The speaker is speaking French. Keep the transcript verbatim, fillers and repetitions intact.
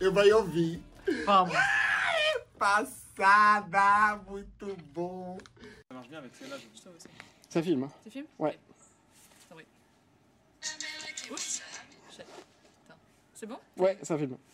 Eu vai ouvir. Vamos. Passada, muito bom. Ça marche bien avec celle-là. Je Je aussi. Ça filme. Tu filmes? Ouais. Oups. C'est bon? Ouais, ça filme.